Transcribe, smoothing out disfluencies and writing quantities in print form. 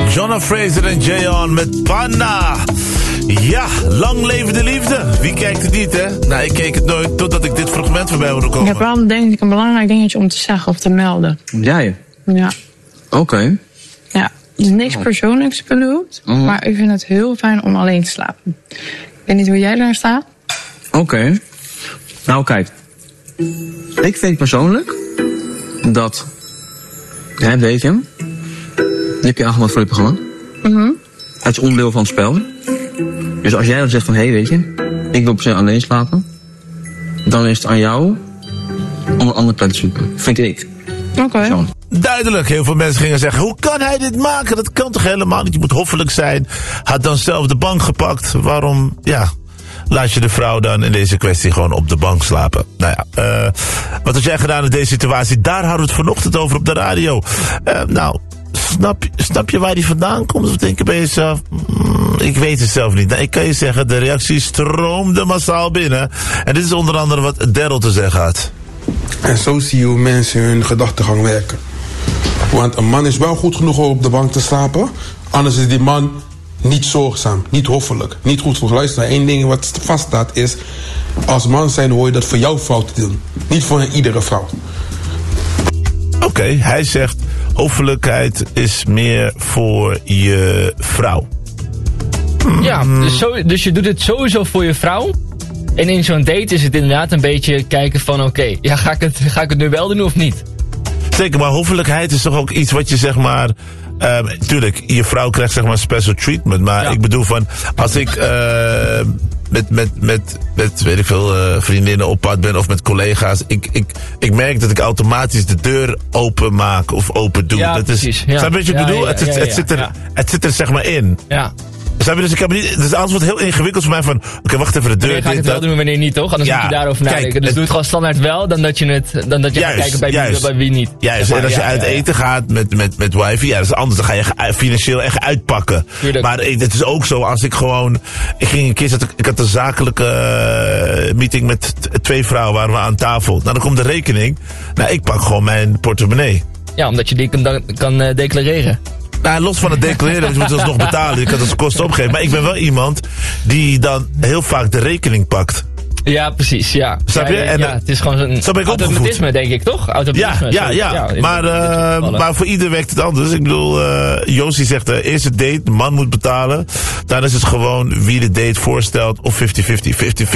Jonna Fraser en J.On. met Panda. Ja, lang leven de liefde. Wie kijkt het niet, hè? Nou, ik keek het nooit totdat ik dit fragment voorbij hoorde komen. Ik heb wel denk ik een belangrijk dingetje om te zeggen of te melden. Jij? Ja. Oké. Ja, niks persoonlijks bedoeld, maar ik vind het heel fijn om alleen te slapen. Ik weet niet hoe jij daar staat. Oké. Nou, kijk. Ik vind persoonlijk dat... Ja, weet je... Je hebt je aangemaakt voor je programma. Het is onderdeel van het spel. Dus als jij dan zegt van... Hé, weet je... Ik wil per se alleen slapen... Dan is het aan jou... Om een andere plek te zoeken. Vind ik. Oké. Duidelijk, heel veel mensen gingen zeggen... Hoe kan hij dit maken? Dat kan toch helemaal niet? Je moet hoffelijk zijn. Had dan zelf de bank gepakt. Waarom, ja... Laat je de vrouw dan in deze kwestie gewoon op de bank slapen. Nou ja, wat had jij gedaan in deze situatie? Daar hadden we het vanochtend over op de radio. Nou, snap je waar die vandaan komt? Of denk je bij jezelf... ik weet het zelf niet. Nou, ik kan je zeggen, de reactie stroomde massaal binnen. En dit is onder andere wat Daryl te zeggen had. En zo zie je hoe mensen hun gedachtegang werken. Want een man is wel goed genoeg om op de bank te slapen. Anders is die man... niet zorgzaam, niet hoffelijk, niet goed voor luister. Eén ding wat vaststaat is... als man zijn hoor je dat voor jouw vrouw te doen. Niet voor iedere vrouw. Oké, hij zegt... hoffelijkheid is meer voor je vrouw. Ja, dus je doet het sowieso voor je vrouw. En in zo'n date is het inderdaad een beetje kijken van... oké, ja, ga ik het nu wel doen of niet? Zeker, maar hoffelijkheid is toch ook iets wat je zeg maar... tuurlijk, je vrouw krijgt zeg maar special treatment. Maar ja. Ik bedoel van, als ik met weet ik veel, vriendinnen op pad ben of met collega's. Ik merk dat ik automatisch de deur open maak of open doe. Ja, dat precies. Snap je wat ik bedoel? Het zit er zeg maar in. Ja. Dus ik heb niet, dus alles wordt heel ingewikkeld voor mij van... Oké, wacht even, de deur... Wanneer ga ik het wel doen, wanneer niet, toch? Anders moet je daarover nadenken. Dus doe het gewoon standaard wel, dan dat je gaat kijken bij wie niet. Juist, en als je uit eten gaat met wifi, dat is anders. Dan ga je financieel echt uitpakken. Tuurlijk. Maar het is ook zo, als ik gewoon... Ik had een zakelijke meeting met 2 vrouwen, waren we aan tafel. Nou, dan komt de rekening. Nou, ik pak gewoon mijn portemonnee. Ja, omdat je die kan declareren. Nou, los van het declareren, je moet het nog betalen. Je kan het als kosten opgeven. Maar ik ben wel iemand die dan heel vaak de rekening pakt. Ja, precies, ja. Snap je? Ja, het is gewoon een automatisme, denk ik, toch? Automatisme. Ja. Maar voor ieder werkt het anders. Ik bedoel, Josie zegt, eerst het date, de man moet betalen. Dan is het gewoon wie de date voorstelt of 50-50. 50-50